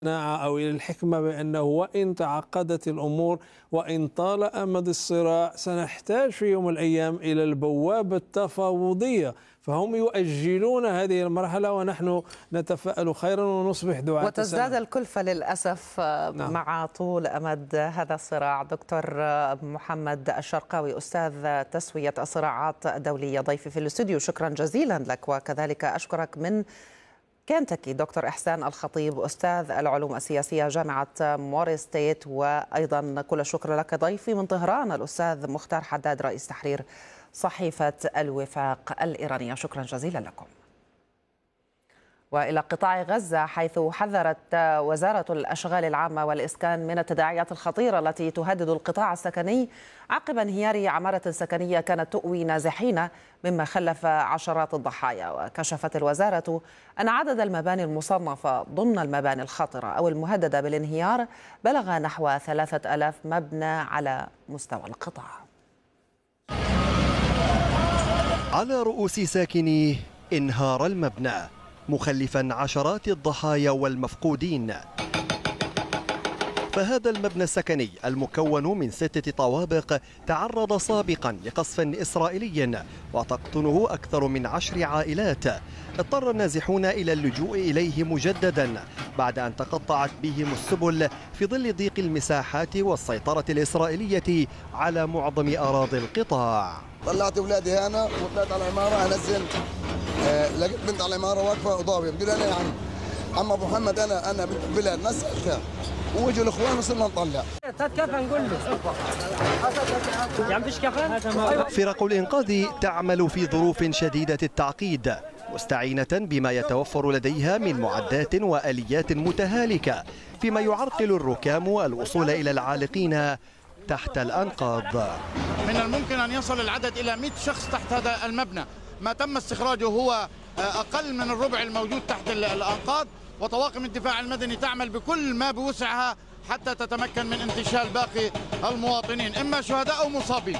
أو إلى الحكمة بأنه وإن تعقدت الأمور وإن طال أمد الصراع سنحتاج في يوم من الأيام إلى البوابة التفاوضية، فهم يؤجلون هذه المرحلة ونحن نتفائل خيرا ونصبح دعاة وتزداد الكلفة للأسف نعم. مع طول أمد هذا الصراع. دكتور محمد الشرقاوي، أستاذ تسوية الصراعات الدولية، ضيفي في الاستوديو، شكرا جزيلا لك. وكذلك أشكرك من كنتاكي دكتور إحسان الخطيب، أستاذ العلوم السياسية جامعة موري ستيت، وأيضا كل الشكر لك ضيفي من طهران الأستاذ مختار حداد رئيس تحرير صحيفة الوفاق الإيرانية. شكرا جزيلا لكم. وإلى قطاع غزة، حيث حذرت وزارة الأشغال العامة والإسكان من التداعيات الخطيرة التي تهدد القطاع السكني عقب انهيار عمارة سكنية كانت تؤوي نازحين، مما خلف عشرات الضحايا. وكشفت الوزارة أن عدد المباني المصنفة ضمن المباني الخطرة أو المهددة بالانهيار بلغ نحو 3000 مبنى على مستوى القطاع. على رؤوس ساكنيه انهار المبنى، مخلفا عشرات الضحايا والمفقودين. فهذا المبنى السكني المكون من 6 طوابق تعرض سابقا لقصف إسرائيلي وتقطنه أكثر من 10 عائلات. اضطر النازحون إلى اللجوء إليه مجددا بعد أن تقطعت بهم السبل في ظل ضيق المساحات والسيطرة الإسرائيلية على معظم أراضي القطاع. طلعت أولادي هنا وطلعت على العمارة، أنزل لقيت بنت على العمارة واقفة وضابة، بتقول أنا يا عم أبو محمد أنا بنت البلاد، نسألتها وجوا الإخوان وصرنا نطلع. كفن نقول له يعني مفيش كفن. فرق الإنقاذ تعمل في ظروف شديدة التعقيد، مستعينة بما يتوفر لديها من معدات وآليات متهالكة، فيما يعرقل الركام الوصول إلى العالقين تحت الأنقاض. من الممكن أن يصل العدد إلى 100 شخص تحت هذا المبنى. ما تم استخراجه هو أقل من الربع الموجود تحت الأنقاض، وطواقم الدفاع المدني تعمل بكل ما بوسعها حتى تتمكن من انتشال باقي المواطنين، إما شهداء أو مصابين.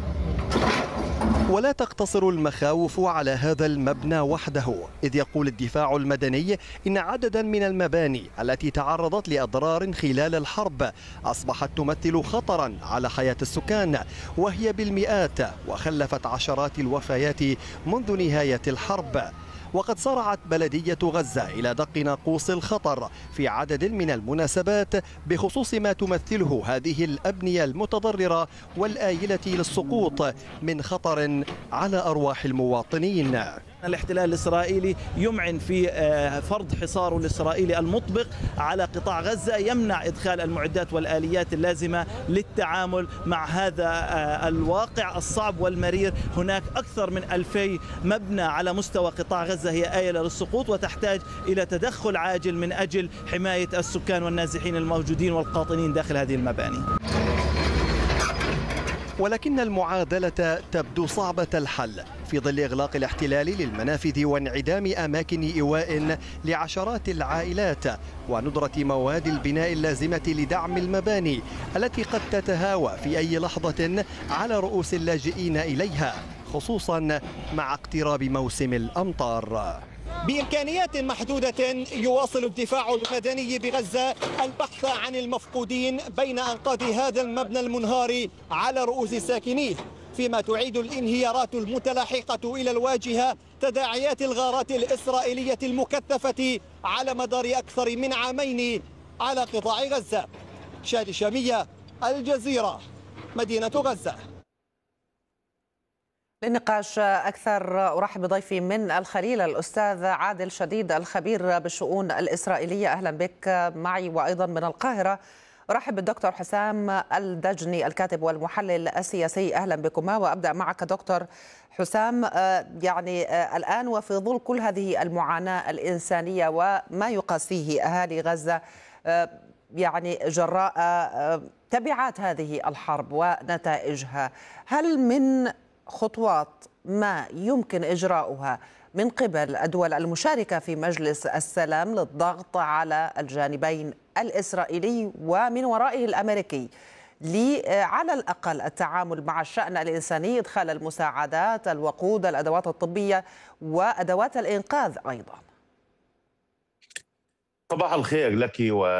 ولا تقتصر المخاوف على هذا المبنى وحده، إذ يقول الدفاع المدني إن عددا من المباني التي تعرضت لأضرار خلال الحرب أصبحت تمثل خطرا على حياة السكان، وهي بالمئات، وخلفت عشرات الوفيات منذ نهاية الحرب. وقد صرعت بلدية غزة إلى دق ناقوس الخطر في عدد من المناسبات بخصوص ما تمثله هذه الأبنية المتضررة والآيلة للسقوط من خطر على أرواح المواطنين. الاحتلال الإسرائيلي يمعن في فرض حصاره الإسرائيلي المطبق على قطاع غزة، يمنع إدخال المعدات والآليات اللازمة للتعامل مع هذا الواقع الصعب والمرير. هناك أكثر من 2000 مبنى على مستوى قطاع غزة هي آيلة للسقوط، وتحتاج إلى تدخل عاجل من أجل حماية السكان والنازحين الموجودين والقاطنين داخل هذه المباني. ولكن المعادلة تبدو صعبة الحل في ظل إغلاق الاحتلال للمنافذ وانعدام أماكن إيواء لعشرات العائلات وندرة مواد البناء اللازمة لدعم المباني التي قد تتهاوى في أي لحظة على رؤوس اللاجئين إليها، خصوصا مع اقتراب موسم الأمطار. بإمكانيات محدودة يواصل الدفاع المدني بغزة البحث عن المفقودين بين أنقاض هذا المبنى المنهار على رؤوس ساكنيه، فيما تعيد الانهيارات المتلاحقة إلى الواجهة تداعيات الغارات الإسرائيلية المكثفة على مدار أكثر من عامين على قطاع غزة. شادي شامية، الجزيرة، مدينة غزة. للنقاش أكثر أرحب بضيفي من الخليل الأستاذ عادل شديد الخبير بالشؤون الإسرائيلية. أهلا بك معي. وأيضا من القاهرة أرحب بالدكتور حسام الدجني الكاتب والمحلل السياسي. أهلا بكما. وأبدأ معك دكتور حسام، يعني الآن وفي ظل كل هذه المعاناة الإنسانية وما يقاسيه أهالي غزة يعني جراء تبعات هذه الحرب ونتائجها، هل من خطوات ما يمكن إجراؤها من قبل الدول المشاركة في مجلس السلام للضغط على الجانبين الإسرائيلي ومن ورائه الأمريكي على الأقل التعامل مع الشأن الإنساني، إدخال المساعدات، الوقود، الأدوات الطبية وأدوات الإنقاذ أيضا؟ صباح الخير لك